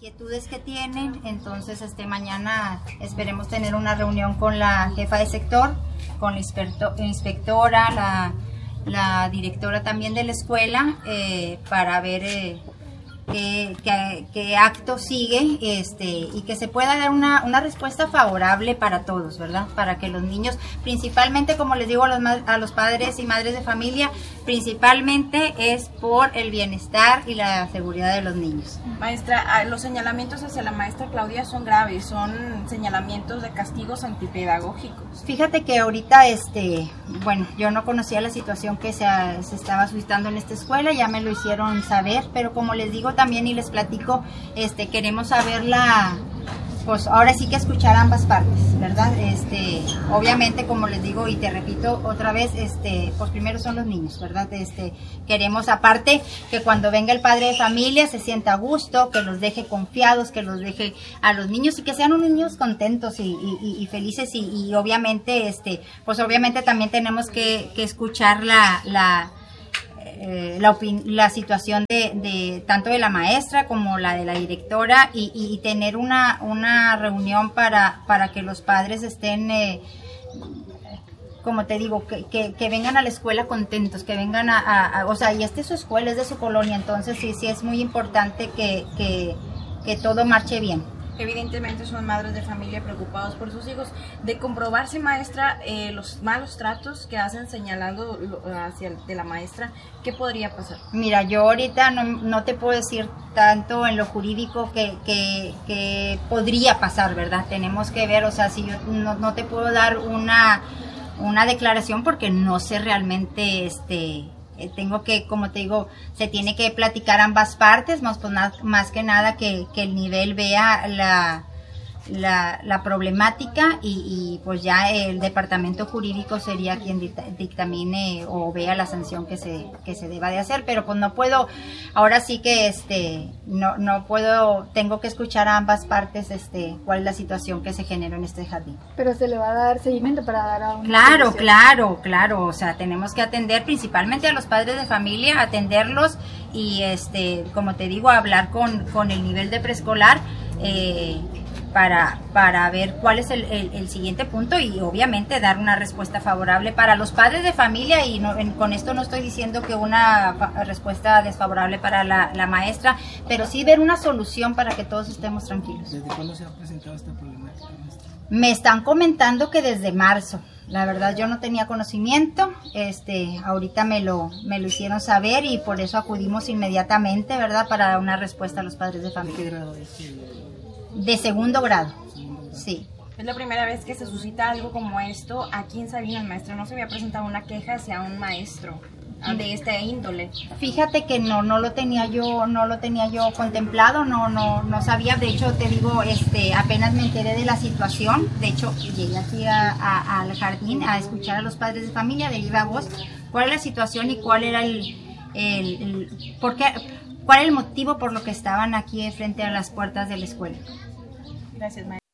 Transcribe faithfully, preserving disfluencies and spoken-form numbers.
inquietudes que tienen. Entonces este mañana esperemos tener una reunión con la jefa de sector, con la inspectora, la, la directora también de la escuela, eh, para ver eh, qué, qué, qué acto sigue, este, y que se pueda dar una, una respuesta favorable para todos, ¿verdad? Para que los niños, principalmente, como les digo a los, a los padres y madres de familia, principalmente es por el bienestar y la seguridad de los niños. Maestra, los señalamientos hacia la maestra Claudia son graves, son señalamientos de castigos antipedagógicos. Fíjate que ahorita, este, bueno, yo no conocía la situación que se, se estaba suscitando en esta escuela, ya me lo hicieron saber, pero como les digo también y les platico, este, queremos saber la... pues ahora sí que escuchar ambas partes, ¿verdad? Este, obviamente, como les digo y te repito otra vez, este, pues primero son los niños, ¿verdad? Este, queremos aparte que cuando venga el padre de familia se sienta a gusto, que los deje confiados, que los deje a los niños y que sean unos niños contentos y, y, y felices y, y obviamente, este, pues obviamente también tenemos que, que escuchar la, la Eh, la, la situación de, de tanto de la maestra como la de la directora y, y tener una, una reunión para, para que los padres estén, eh, como te digo, que, que, que vengan a la escuela contentos, que vengan a, a, a, o sea, y esta es su escuela, es de su colonia, entonces sí, sí es muy importante que, que, que todo marche bien. Evidentemente son madres de familia preocupados por sus hijos. De comprobarse, maestra, eh, los malos tratos que hacen señalando hacia de la maestra, ¿qué podría pasar? Mira, yo ahorita no, no te puedo decir tanto en lo jurídico que, que, que podría pasar, ¿verdad? Tenemos que ver, o sea, si yo no, no te puedo dar una, una declaración porque no sé realmente, este... tengo que, como te digo, se tiene que platicar ambas partes, más, pues, más, más que nada que, que el nivel vea la, la, la problemática y, y pues ya el departamento jurídico sería quien dictamine o vea la sanción que se, que se deba de hacer, pero pues no puedo, ahora sí que este, no, no puedo, tengo que escuchar a ambas partes este, cuál es la situación que se generó en este jardín. Pero se le va a dar seguimiento para dar a una Claro, solución. claro, claro, o sea, tenemos que atender principalmente a los padres de familia, atenderlos y este, como te digo, hablar con, con el nivel de preescolar, eh, Para, para ver cuál es el, el, el siguiente punto y obviamente dar una respuesta favorable para los padres de familia y no, en, con esto no estoy diciendo que una respuesta desfavorable para la, la maestra, pero sí ver una solución para que todos estemos tranquilos. ¿Desde cuándo se ha presentado esta problemática, maestra? Me están comentando que desde marzo, la verdad yo no tenía conocimiento, este, ahorita me lo, me lo hicieron saber y por eso acudimos inmediatamente, ¿verdad? Para dar una respuesta a los padres de familia. ¿De qué grado es? De segundo grado, sí. Es la primera vez que se suscita algo como esto aquí en Sabinas, maestra. No se había presentado una queja hacia un maestro de esta índole. Fíjate que no, no lo tenía yo, no lo tenía yo contemplado, no, no, no sabía. De hecho, te digo, este, apenas me enteré de la situación. De hecho, llegué aquí a, a, al jardín a escuchar a los padres de familia de viva voz cuál era la situación y cuál era el, el, el por qué, cuál era el motivo por lo que estaban aquí frente a las puertas de la escuela. Gracias, maestra.